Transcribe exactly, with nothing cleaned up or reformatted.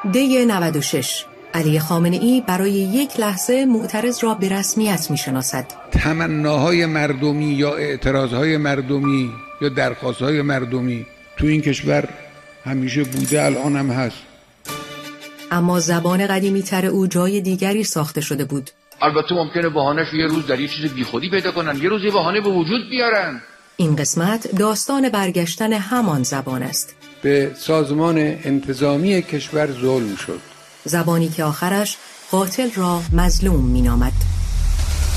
دی نود و شش علی خامنه‌ای برای یک لحظه معترض را به رسمیت می‌شناسد. تمناهای مردمی یا اعتراضهای مردمی یا درخواستهای مردمی تو این کشور همیشه بوده، الان هم هست. اما زبان قدیمی‌تر او جای دیگری ساخته شده بود. البته ممکنه بهانه‌اش یه روز در یه چیز بیخودی پیدا کنن، یه روز یه بهانه به وجود بیارن. این قسمت داستان برگشتن همان زبان است. به سازمان انتظامی کشور ظلم شد. زبانی که آخرش قاتل را مظلوم می‌نامد.